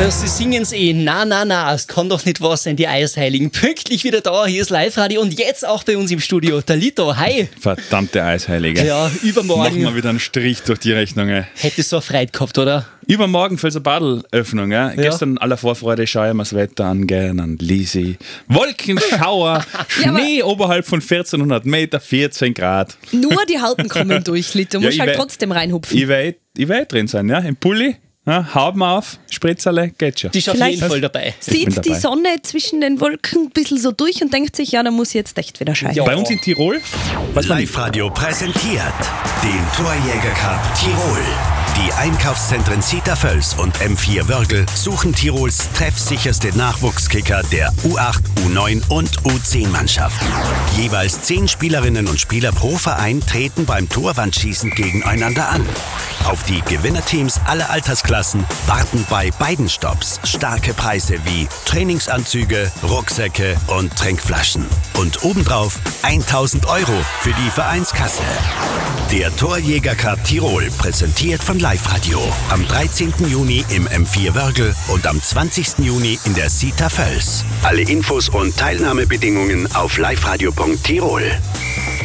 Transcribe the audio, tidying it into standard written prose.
Sie singen's na, na, na, es kann doch nicht wahr sein, die Eisheiligen. Pünktlich wieder da, hier ist Live-Radio und jetzt auch bei uns im Studio, der Lito, hi. Verdammte Eisheilige. Ja, übermorgen. Machen wir wieder einen Strich durch die Rechnung. Hättest so eine Freude gehabt, oder? Übermorgen fällt so eine Badelöffnung. Gestern in aller Vorfreude schaue ich mir das Wetter an, dann Lisi. Wolkenschauer, Schnee oberhalb von 1400 Meter, 14 Grad. Nur die Halten kommen durch, Lito. Du musst halt trotzdem reinhupfen. Ich werde drin sein, im Pulli. Ja, Hauben auf, Spritzerle, geht schon. Die ist auf jeden Fall dabei. Sieht die Sonne zwischen den Wolken ein bisschen so durch und denkt sich, ja, da muss jetzt echt wieder scheinen. Ja. Bei uns in Tirol. Live-Radio präsentiert den Torjäger Cup Tirol. Die Einkaufszentren Zita Völs und M4 Wörgl suchen Tirols treffsicherste Nachwuchskicker der U8, U9 und U10-Mannschaften. Jeweils 10 Spielerinnen und Spieler pro Verein treten beim Torwandschießen gegeneinander an. Auf die Gewinnerteams aller Altersklassen warten bei beiden Stopps starke Preise wie Trainingsanzüge, Rucksäcke und Trinkflaschen. Und obendrauf 1.000 Euro für die Vereinskasse. Der Torjäger Cup Tirol, präsentiert von Live-Radio. Am 13. Juni im M4 Wörgl und am 20. Juni in der Zita Völs. Alle Infos und Teilnahmebedingungen auf liveradio.tirol.